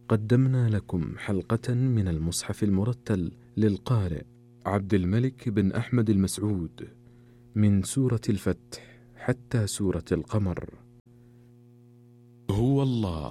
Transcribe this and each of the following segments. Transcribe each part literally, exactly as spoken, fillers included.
قدمنا لكم حلقة من المصحف المرتل للقارئ عبد الملك بن أحمد المسعود من سورة الفتح حتى سورة القمر. هو الله.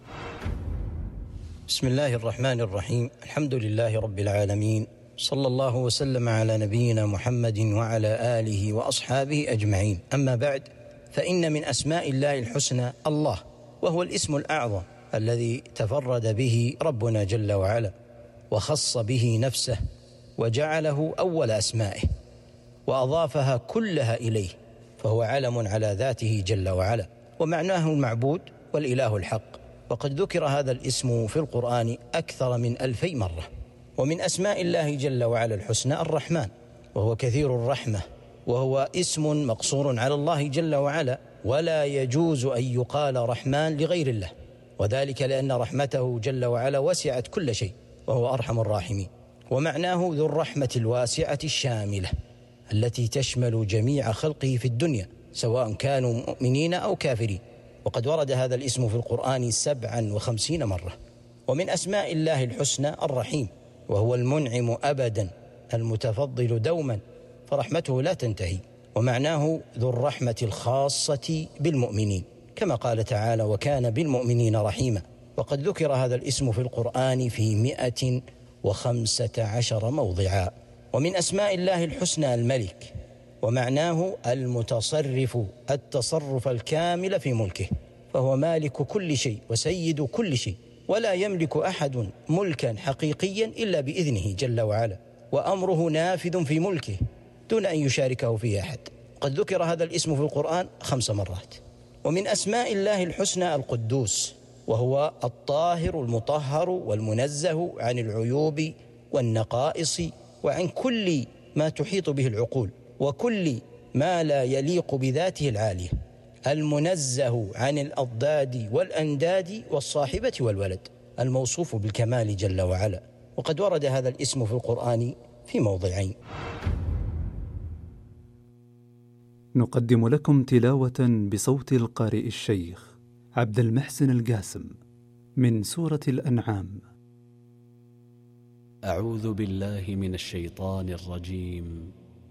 بسم الله الرحمن الرحيم. الحمد لله رب العالمين، صلى الله وسلم على نبينا محمد وعلى آله وأصحابه أجمعين. أما بعد، فإن من أسماء الله الحسنى الله، وهو الاسم الأعظم الذي تفرد به ربنا جل وعلا وخص به نفسه وجعله أول أسمائه وأضافها كلها إليه، فهو علم على ذاته جل وعلا، ومعناه المعبود والإله الحق. وقد ذكر هذا الاسم في القرآن أكثر من ألفي مرة. ومن أسماء الله جل وعلا الحسنى الرحمن، وهو كثير الرحمة، وهو اسم مقصور على الله جل وعلا، ولا يجوز أن يقال رحمن لغير الله، وذلك لأن رحمته جل وعلا وسعت كل شيء، وهو أرحم الراحمين. ومعناه ذو الرحمة الواسعة الشاملة التي تشمل جميع خلقه في الدنيا، سواء كانوا مؤمنين أو كافرين. وقد ورد هذا الاسم في القرآن سبعا وخمسين مرة. ومن أسماء الله الحسنى الرحيم، وهو المنعم أبدا المتفضل دوما، فرحمته لا تنتهي. ومعناه ذو الرحمة الخاصة بالمؤمنين، كما قال تعالى: وكان بالمؤمنين رحيما. وقد ذكر هذا الاسم في القرآن في مئة وخمسة عشر موضعا. ومن أسماء الله الحسنى الملك، ومعناه المتصرف التصرف الكامل في ملكه، فهو مالك كل شيء وسيد كل شيء، ولا يملك أحد ملكا حقيقيا إلا بإذنه جل وعلا، وأمره نافذ في ملكه دون أن يشاركه فيه أحد. قد ذكر هذا الاسم في القرآن خمس مرات. ومن أسماء الله الحسنى القدوس، وهو الطاهر المطهر والمنزه عن العيوب والنقائص وعن كل ما تحيط به العقول وكل ما لا يليق بذاته العالية، المنزه عن الأضداد والأنداد والصاحبة والولد، الموصوف بالكمال جل وعلا. وقد ورد هذا الاسم في القرآن في موضعين. نقدم لكم تلاوة بصوت القارئ الشيخ عبد المحسن القاسم من سورة الأنعام. أعوذ بالله من الشيطان الرجيم.